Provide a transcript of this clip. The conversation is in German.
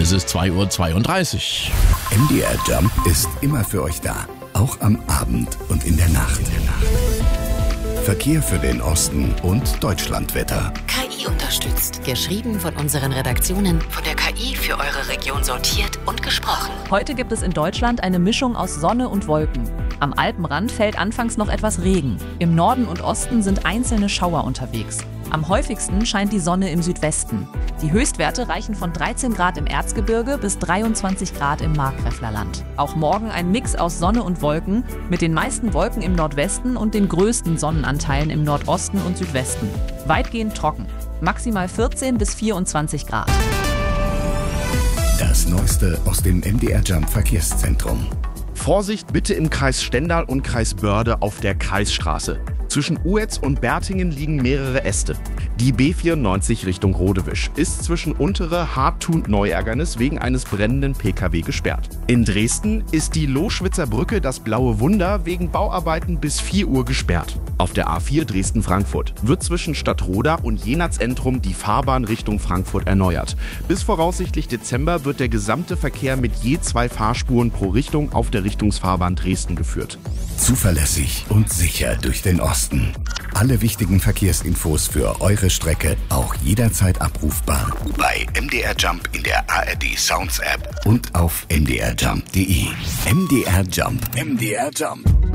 Es ist 2:32 Uhr. MDR Jump ist immer für euch da, auch am Abend und in der Nacht. Verkehr für den Osten und Deutschlandwetter. KI unterstützt. Geschrieben von unseren Redaktionen, von der KI für eure Region sortiert und gesprochen. Heute gibt es in Deutschland eine Mischung aus Sonne und Wolken. Am Alpenrand fällt anfangs noch etwas Regen. Im Norden und Osten sind einzelne Schauer unterwegs. Am häufigsten scheint die Sonne im Südwesten. Die Höchstwerte reichen von 13 Grad im Erzgebirge bis 23 Grad im Markgräflerland. Auch morgen ein Mix aus Sonne und Wolken, mit den meisten Wolken im Nordwesten und den größten Sonnenanteilen im Nordosten und Südwesten. Weitgehend trocken, maximal 14 bis 24 Grad. Das Neueste aus dem MDR Jump Verkehrszentrum. Vorsicht bitte im Kreis Stendal und Kreis Börde auf der Kreisstraße. Zwischen Uetz und Bertingen liegen mehrere Äste. Die B94 Richtung Rodewisch ist zwischen Untere Hartthun-Neuergernis wegen eines brennenden Pkw gesperrt. In Dresden ist die Loschwitzer Brücke das Blaue Wunder wegen Bauarbeiten bis 4 Uhr gesperrt. Auf der A4 Dresden-Frankfurt wird zwischen Stadtroda und Jenatz-Entrum die Fahrbahn Richtung Frankfurt erneuert. Bis voraussichtlich Dezember wird der gesamte Verkehr mit je 2 Fahrspuren pro Richtung auf der Richtungsfahrbahn Dresden geführt. Zuverlässig und sicher durch den Osten. Alle wichtigen Verkehrsinfos für eure Strecke auch jederzeit abrufbar bei MDR Jump in der ARD Sounds App und auf mdrjump.de. MDR Jump. MDR Jump.